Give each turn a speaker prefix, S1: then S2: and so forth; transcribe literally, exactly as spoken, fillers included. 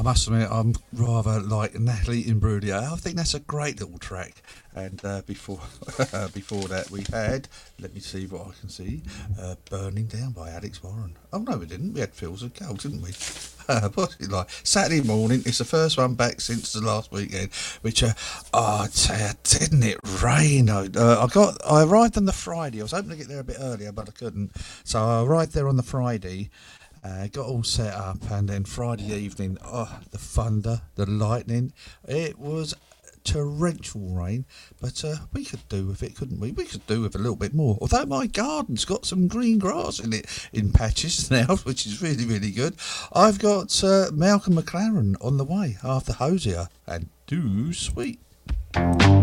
S1: must admit, I'm rather like Natalie Imbruglia. I think that's a great little track. And uh, before before that, we had, let me see what I can see, uh, Burning Down by Alex Warren. Oh, no, we didn't. We had Fields of Gold, didn't we? Uh, what's it like? Saturday morning, it's the first one back since the last weekend, which, uh, oh, I tell you, didn't it rain? I, uh, I got, I arrived on the Friday. I was hoping to get there a bit earlier, but I couldn't. So I arrived there on the Friday. Uh, got all set up, and then Friday evening, oh, the thunder, the lightning, it was torrential rain, but uh, we could do with it, couldn't we? We could do with a little bit more. Although my garden's got some green grass in it in patches now, which is really, really good. I've got uh, Malcolm McLaren on the way after Hosier, and Too Sweet.